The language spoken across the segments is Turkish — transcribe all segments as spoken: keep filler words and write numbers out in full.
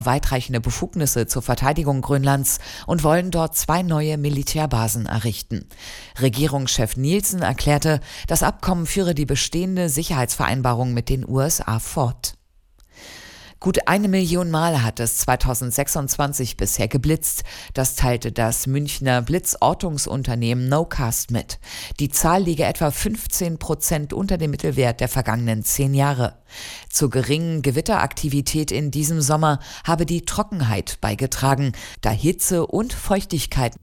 weitreichende Befugnisse zur Verteidigung Grönlands und wollen dort zwei neue Militärbasen errichten. Regierungschef Nielsen erklärte, das Abkommen führe die bestehende Sicherheitsvereinbarung mit den U S A fort. Gut eine Million Mal hat es zweitausendsechsundzwanzig bisher geblitzt. Das teilte das Münchner Blitzortungsunternehmen Nocast mit. Die Zahl liege etwa fünfzehn Prozent unter dem Mittelwert der vergangenen zehn Jahre. Zur geringen Gewitteraktivität in diesem Sommer habe die Trockenheit beigetragen, da Hitze und Feuchtigkeit.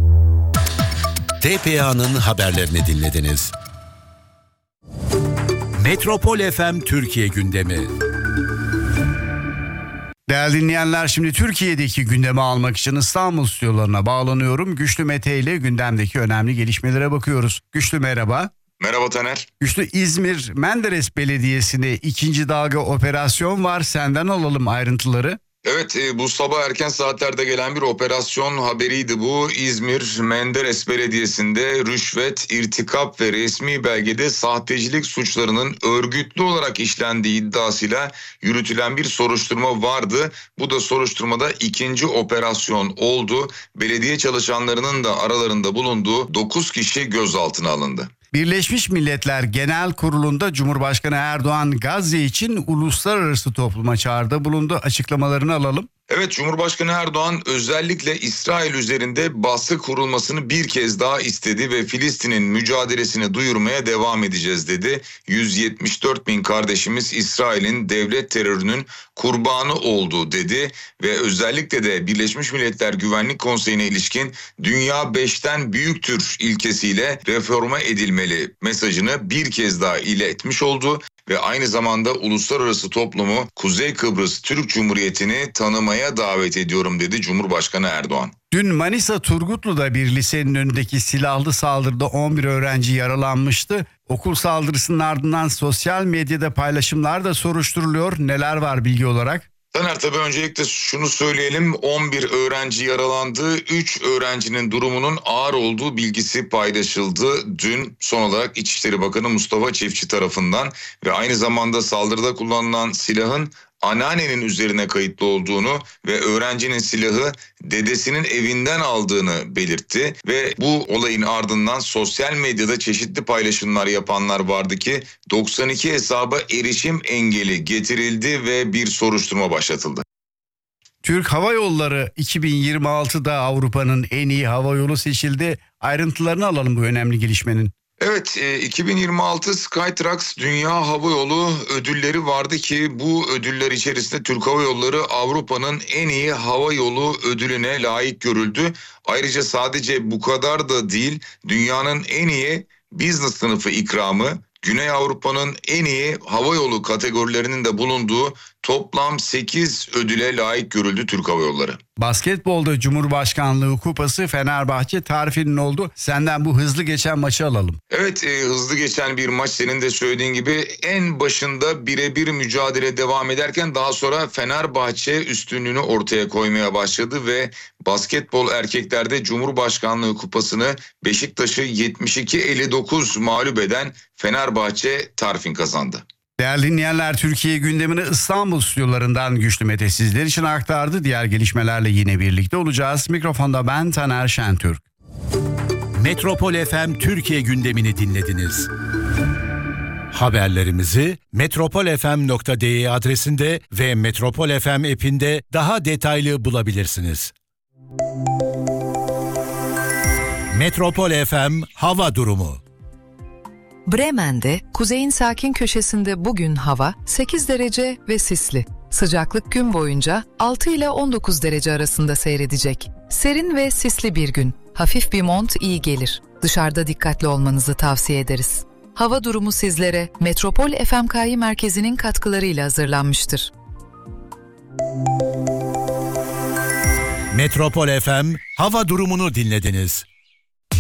T P A'nın haberlerini dinlediniz. Metropol F M Türkiye gündemi. Değerli dinleyenler, şimdi Türkiye'deki gündemi almak için İstanbul stüdyolarına bağlanıyorum. Güçlü Mete ile gündemdeki önemli gelişmelere bakıyoruz. Güçlü merhaba. Merhaba Taner. Güçlü, İzmir Menderes Belediyesi'nde ikinci dalga operasyon var. Senden alalım ayrıntıları. Evet, bu sabah erken saatlerde gelen bir operasyon haberiydi bu. İzmir Menderes Belediyesi'nde rüşvet, irtikap ve resmi belgede sahtecilik suçlarının örgütlü olarak işlendiği iddiasıyla yürütülen bir soruşturma vardı. Bu da soruşturmada ikinci operasyon oldu. Belediye çalışanlarının da aralarında bulunduğu dokuz kişi gözaltına alındı. Birleşmiş Milletler Genel Kurulu'nda Cumhurbaşkanı Erdoğan Gazze için uluslararası topluma çağrıda bulundu. Açıklamalarını alalım. Evet, Cumhurbaşkanı Erdoğan özellikle İsrail üzerinde baskı kurulmasını bir kez daha istedi ve Filistin'in mücadelesini duyurmaya devam edeceğiz dedi. yüz yetmiş dört bin kardeşimiz İsrail'in devlet terörünün kurbanı oldu dedi ve özellikle de Birleşmiş Milletler Güvenlik Konseyi'ne ilişkin dünya beşten büyüktür ilkesiyle reforme edilmeli mesajını bir kez daha iletmiş oldu. Ve aynı zamanda uluslararası toplumu Kuzey Kıbrıs Türk Cumhuriyeti'ni tanımaya davet ediyorum dedi Cumhurbaşkanı Erdoğan. Dün Manisa Turgutlu'da bir lisenin önündeki silahlı saldırıda on bir öğrenci yaralanmıştı. Okul saldırısının ardından sosyal medyada paylaşımlar da soruşturuluyor. Neler var bilgi olarak? Taner, tabii öncelikle şunu söyleyelim, on bir öğrenci yaralandı, üç öğrencinin durumunun ağır olduğu bilgisi paylaşıldı dün son olarak İçişleri Bakanı Mustafa Çiftçi tarafından ve aynı zamanda saldırıda kullanılan silahın anneannenin üzerine kayıtlı olduğunu ve öğrencinin silahı dedesinin evinden aldığını belirtti ve bu olayın ardından sosyal medyada çeşitli paylaşımlar yapanlar vardı ki doksan iki hesaba erişim engeli getirildi ve bir soruşturma başlatıldı. Türk Hava Yolları iki bin yirmi altıda Avrupa'nın en iyi hava yolu seçildi. Ayrıntılarını alalım bu önemli gelişmenin. Evet, iki bin yirmi altı Skytrax Dünya Hava Yolu ödülleri vardı ki bu ödüller içerisinde Türk Hava Yolları Avrupa'nın en iyi hava yolu ödülüne layık görüldü. Ayrıca sadece bu kadar da değil, dünyanın en iyi business sınıfı ikramı, Güney Avrupa'nın en iyi hava yolu kategorilerinin de bulunduğu toplam sekiz ödüle layık görüldü Türk Hava Yolları. Basketbolda Cumhurbaşkanlığı Kupası Fenerbahçe tarifinin oldu. Senden bu hızlı geçen maçı alalım. Evet, e, hızlı geçen bir maç, senin de söylediğin gibi en başında birebir mücadele devam ederken daha sonra Fenerbahçe üstünlüğünü ortaya koymaya başladı ve basketbol erkeklerde Cumhurbaşkanlığı Kupası'nı Beşiktaş'ı yetmiş iki elli dokuz mağlup eden Fenerbahçe tarifin kazandı. Değerli dinleyenler, Türkiye gündemini İstanbul stüdyolarından Güçlü Mete sizler için aktardı. Diğer gelişmelerle yine birlikte olacağız. Mikrofonda ben Taner Şentürk. Metropol F M Türkiye gündemini dinlediniz. Haberlerimizi metropol f m nokta d e adresinde ve Metropol F M app'inde daha detaylı bulabilirsiniz. Metropol F M hava durumu. Bremen'de, kuzeyin sakin köşesinde bugün hava sekiz derece ve sisli. Sıcaklık gün boyunca altı ile on dokuz derece arasında seyredecek. Serin ve sisli bir gün. Hafif bir mont iyi gelir. Dışarıda dikkatli olmanızı tavsiye ederiz. Hava durumu sizlere Metropol F M K I merkezinin katkılarıyla hazırlanmıştır. Metropol F M hava durumunu dinlediniz.